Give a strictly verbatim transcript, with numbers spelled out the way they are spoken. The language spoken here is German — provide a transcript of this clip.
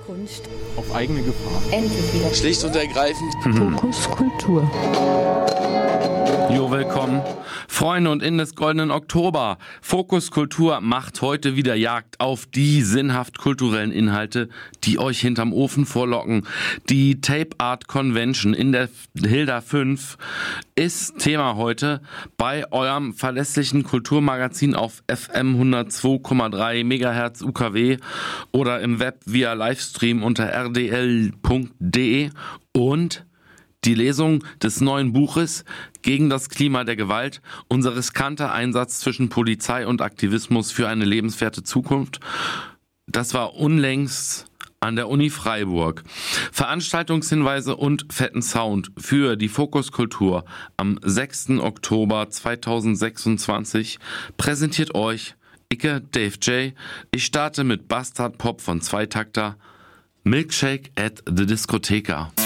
Kunst. Auf eigene Gefahr. Endlich wieder. Schlicht und ergreifend. Fokus Kultur. Jo, willkommen. Freunde und in des goldenen Oktober. Fokus Kultur macht heute wieder Jagd auf die sinnhaft kulturellen Inhalte, die euch hinterm Ofen vorlocken. Die Tape Art Convention in der Hilda fünf ist Thema heute bei eurem verlässlichen Kulturmagazin auf F M hundertzwei Komma drei Megahertz U K W oder im Web via Livestream unter r d l punkt d e und die Lesung des neuen Buches Gegen das Klima der Gewalt, unser riskanter Einsatz zwischen Polizei und Aktivismus für eine lebenswerte Zukunft. Das war unlängst an der Uni Freiburg. Veranstaltungshinweise und fetten Sound für die Fokus Kultur am sechsten Oktober zweitausendsechsundzwanzig präsentiert euch Icke Dave J. Ich starte mit Bastard Pop von Zweitakter, Milkshake at the Discotheca.